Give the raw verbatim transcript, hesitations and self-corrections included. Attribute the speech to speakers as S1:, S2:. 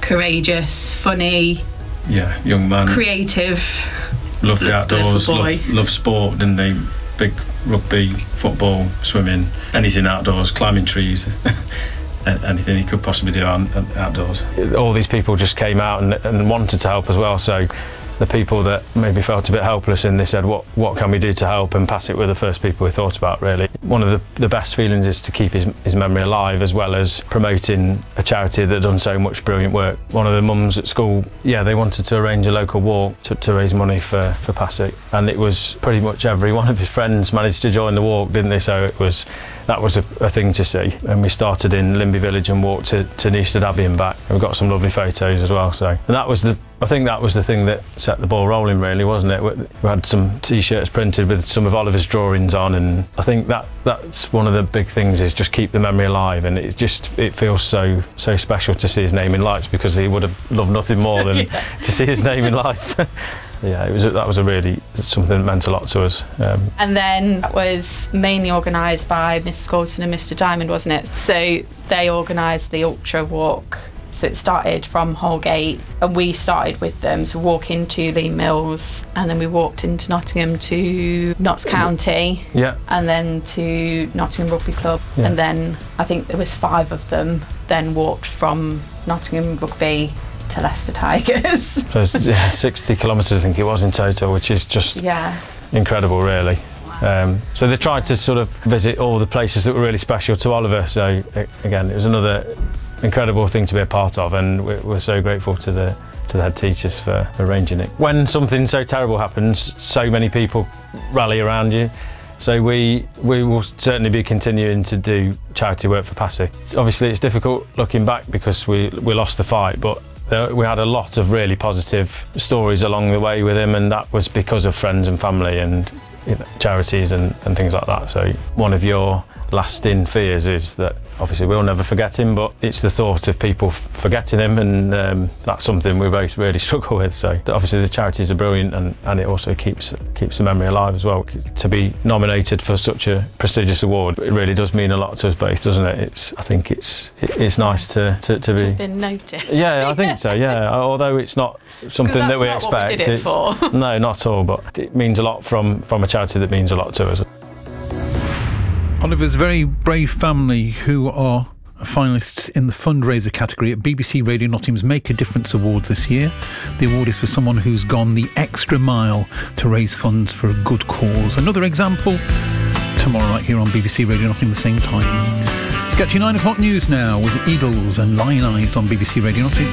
S1: courageous, funny,
S2: yeah, young man,
S1: creative.
S2: Loved the outdoors, loved, loved sport, didn't he? Big rugby, football, swimming, anything outdoors, climbing trees. Anything he could possibly do outdoors. All these people just came out and, and wanted to help as well, so the people that maybe felt a bit helpless in, they said, what what can we do to help, and Passaic were the first people we thought about, really. One of the, the best feelings is to keep his, his memory alive, as well as promoting a charity that had done so much brilliant work. One of the mums at school, yeah, they wanted to arrange a local walk to, to raise money for, for Passaic, and it was pretty much every one of his friends managed to join the walk, didn't they? So it was that was a, a thing to see. And we started in Limby Village and walked to, to Newstead Abbey and back. And we got some lovely photos as well. So, and that was the, I think that was the thing that set the ball rolling, really, wasn't it? We had some T-shirts printed with some of Oliver's drawings on, and I think that that's one of the big things, is just keep the memory alive. And it just it feels so so special to see his name in lights, because he would have loved nothing more than yeah. to see his name in lights. Yeah, it was that was a really something that meant a lot to us. Um,
S1: and then that was mainly organised by Missus Galton and Mister Diamond, wasn't it? So they organised the ultra walk. So it started from Holgate, and we started with them. So walk into Lee Mills, and then we walked into Nottingham to Notts County,
S2: yeah,
S1: and then to Nottingham Rugby Club, yeah. And then I think there was five of them. Then walked from Nottingham Rugby to Leicester Tigers.
S2: So yeah, sixty kilometres I think it was in total, which is just
S1: yeah.
S2: incredible, really. Um, so they tried to sort of visit all the places that were really special to Oliver. So again, it was another incredible thing to be a part of, and we're, we're so grateful to the to the head teachers for arranging it. When something so terrible happens, so many people rally around you. So we we will certainly be continuing to do charity work for Passaic. Obviously, it's difficult looking back because we we lost the fight, but there, we had a lot of really positive stories along the way with him, and that was because of friends and family and you know, charities and, and things like that. So one of your lasting fears is that obviously we'll never forget him, but it's the thought of people f- forgetting him, and um, that's something we both really struggle with. So obviously the charities are brilliant, and, and it also keeps keeps the memory alive as well. To be nominated for such a prestigious award, it really does mean a lot to us both, doesn't it? It's I think it's it, it's nice to, to, to be
S1: to have been noticed.
S2: Yeah, I think so. Yeah, although it's not something that we
S1: not
S2: expect.
S1: What we did it for.
S2: No, not at all. But it means a lot from from a charity that means a lot to us.
S3: Oliver's very brave family, who are finalists in the fundraiser category at B B C Radio Nottingham's Make a Difference Awards this year. The award is for someone who's gone the extra mile to raise funds for a good cause. Another example tomorrow night here on B B C Radio Nottingham at the same time. Let's get to your nine o'clock news now with Eagles and Lion Eyes on B B C Radio Nottingham.